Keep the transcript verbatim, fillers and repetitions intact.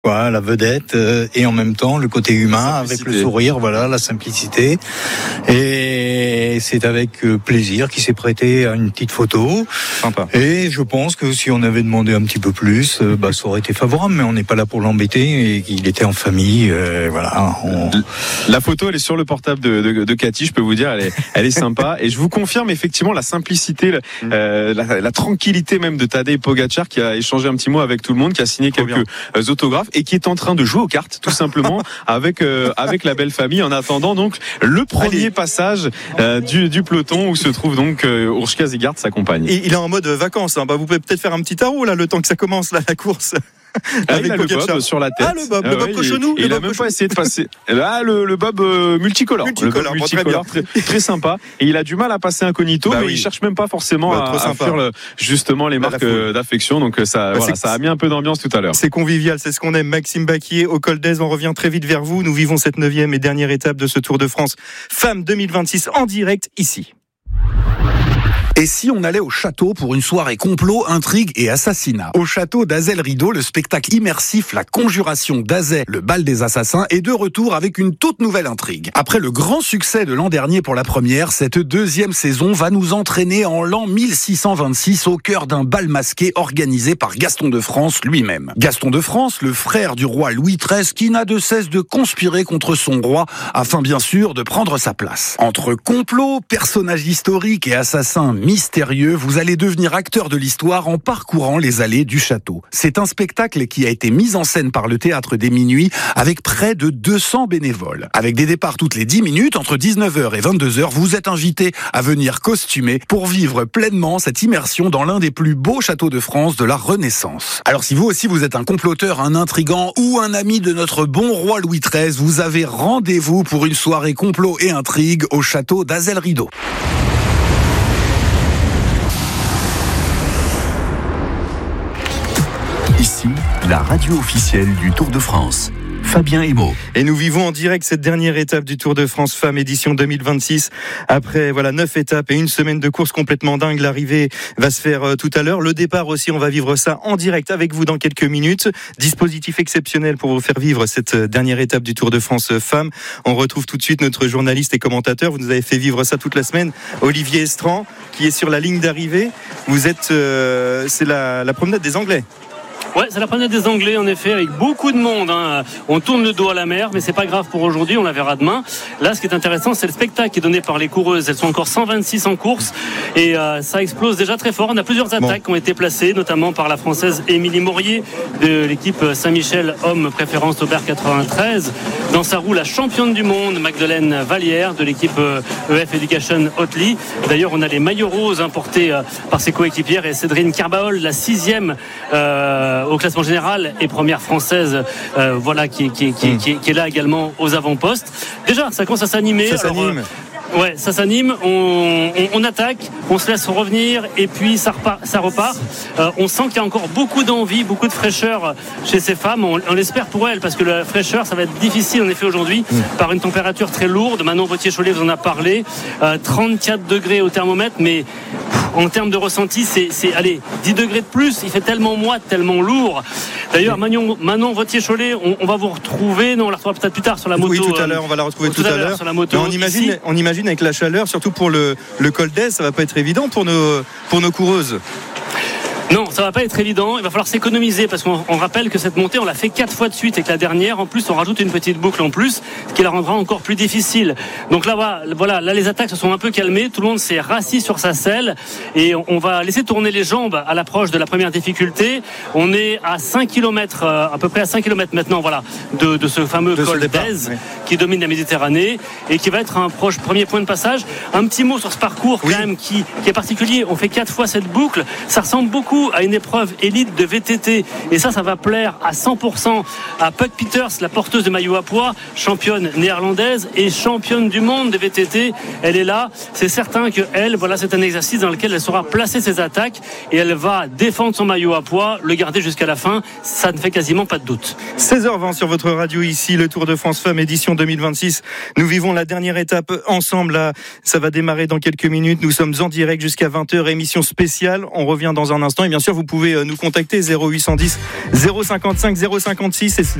Voilà, la vedette euh, et en même temps le côté humain avec le sourire, voilà, la simplicité. Et c'est avec euh, plaisir qu'il s'est prêté à une petite photo. Sympa. Et je pense que si on avait demandé un petit peu plus, euh, bah ça aurait été favorable. Mais on n'est pas là pour l'embêter et qu'il était en famille. Euh, voilà. On... La photo, elle est sur le portable de, de, de Cathy. Je peux vous dire, elle est, elle est sympa. Et je vous confirme effectivement la simplicité, euh, la, la tranquillité même de Tadej Pogačar qui a échangé un petit mot avec tout le monde, qui a signé quelques euh, autographes. Et qui est en train de jouer aux cartes, tout simplement, avec euh, avec la belle famille, en attendant donc le premier Allez. passage euh, du, du peloton où se trouve donc euh, Urs Kazigard, sa compagne. Et il est en mode vacances. Hein. Bah, vous pouvez peut-être faire un petit tarot là, le temps que ça commence là, la course. Ah, il a le bob sur la tête. Ah, le bob, le ah, bob ouais, cochonou. Il, il a même pas essayé de passer. Là, le, le bob euh, multicolore. Multicolore, le bob multicolore très, très, très sympa. Et il a du mal à passer incognito, bah mais oui. il cherche même pas forcément bah, à, à fuir le, justement les marques bah, d'affection. Donc ça, bah, voilà, ça a mis un peu d'ambiance tout à l'heure. C'est convivial, c'est ce qu'on aime. Maxime Baquier au Col d'Èze, on revient très vite vers vous. Nous vivons cette neuvième et dernière étape de ce Tour de France Femmes deux mille vingt-six en direct ici. Et si on allait au château pour une soirée complot, intrigue et assassinat? Au château d'Azel Rideau, le spectacle immersif La Conjuration d'Azel, le bal des assassins, est de retour avec une toute nouvelle intrigue. Après le grand succès de l'an dernier pour la première, cette deuxième saison va nous entraîner en l'an mille six cent vingt-six au cœur d'un bal masqué organisé par Gaston de France lui-même. Gaston de France, le frère du roi Louis treize, qui n'a de cesse de conspirer contre son roi afin bien sûr de prendre sa place. Entre complot, personnages historiques et assassins mystérieux, vous allez devenir acteur de l'histoire en parcourant les allées du château. C'est un spectacle qui a été mis en scène par le Théâtre des Minuits avec près de deux cents bénévoles. Avec des départs toutes les dix minutes, entre dix-neuf heures et vingt-deux heures, vous êtes invités à venir costumer pour vivre pleinement cette immersion dans l'un des plus beaux châteaux de France de la Renaissance. Alors si vous aussi vous êtes un comploteur, un intrigant ou un ami de notre bon roi Louis treize, vous avez rendez-vous pour une soirée complot et intrigue au château d'Azel Rideau. Ici, la radio officielle du Tour de France. Fabien Emo. Et nous vivons en direct cette dernière étape du Tour de France Femmes édition deux mille vingt-six. Après voilà neuf étapes et une semaine de course complètement dingue, l'arrivée va se faire euh, tout à l'heure. Le départ aussi, on va vivre ça en direct avec vous dans quelques minutes. Dispositif exceptionnel pour vous faire vivre cette dernière étape du Tour de France Femmes. On retrouve tout de suite notre journaliste et commentateur. Vous nous avez fait vivre ça toute la semaine, Olivier Estran, qui est sur la ligne d'arrivée. Vous êtes, euh, c'est la, la promenade des Anglais. Ouais, c'est la promenade des Anglais, en effet, avec beaucoup de monde. Hein. On tourne le dos à la mer, mais c'est pas grave pour aujourd'hui, on la verra demain. Là, ce qui est intéressant, c'est le spectacle qui est donné par les coureuses. Elles sont encore cent vingt-six en course et euh, ça explose déjà très fort. On a plusieurs attaques bon. qui ont été placées, notamment par la Française Émilie Maurier de l'équipe Saint-Michel, homme préférence Aubert quatre-vingt-treize. Dans sa roue, la championne du monde, Magdeleine Vallière de l'équipe E F Education Otley. D'ailleurs, on a les maillots roses importés euh, par ses coéquipières et Cédrine Carbaol, la sixième euh, au classement général et première française euh, voilà, qui, qui, qui, mmh. qui, qui est là également aux avant-postes. Déjà, ça commence à s'animer. Ça Alors, s'anime. Euh, ouais, ça s'anime, on, on, on attaque, on se laisse revenir et puis ça repart. Ça repart. Euh, on sent qu'il y a encore beaucoup d'envie, beaucoup de fraîcheur chez ces femmes. On, on l'espère pour elles parce que la fraîcheur, ça va être difficile en effet aujourd'hui mmh. par une température très lourde. Manon Vautier-Cholet vous en a parlé. Euh, trente-quatre degrés au thermomètre, mais en termes de ressenti, c'est, c'est allez, dix degrés de plus. Il fait tellement moite, tellement lourd. D'ailleurs, Manon, Manon Vautier-Cholet, on, on va vous retrouver. Non, on la retrouvera peut-être plus tard sur la moto. Oui, tout à l'heure, on va la retrouver tout, tout à, à l'heure sur la moto. Mais on imagine, on imagine avec la chaleur, surtout pour le, le Col d'Èze, ça va pas être évident pour nos, pour nos coureuses. Non, ça va pas être évident. Il va falloir s'économiser parce qu'on on rappelle que cette montée, on l'a fait quatre fois de suite et que la dernière, en plus, on rajoute une petite boucle en plus, ce qui la rendra encore plus difficile. Donc là, voilà, voilà, là, les attaques se sont un peu calmées. Tout le monde s'est rassis sur sa selle et on va laisser tourner les jambes à l'approche de la première difficulté. On est à cinq kilomètres, à peu près à cinq kilomètres maintenant, voilà, de, de ce fameux de col d'Èze oui. qui domine la Méditerranée et qui va être un proche premier point de passage. Un petit mot sur ce parcours oui. quand même qui, qui est particulier. On fait quatre fois cette boucle. Ça ressemble beaucoup à une épreuve élite de V T T et ça, ça va plaire à cent pour cent à Puck Peters, la porteuse de maillot à pois, championne néerlandaise et championne du monde de V T T. Elle est là, c'est certain que elle, voilà, c'est un exercice dans lequel elle saura placer ses attaques et elle va défendre son maillot à pois, le garder jusqu'à la fin, ça ne fait quasiment pas de doute. seize heures vingt sur votre radio ici, le Tour de France Femmes édition deux mille vingt-six. Nous vivons la dernière étape ensemble là, ça va démarrer dans quelques minutes. Nous sommes en direct jusqu'à vingt heures, émission spéciale. On revient dans un instant. bien sûr, vous pouvez nous contacter zéro huit cent dix zéro cinquante-cinq zéro cinquante-six.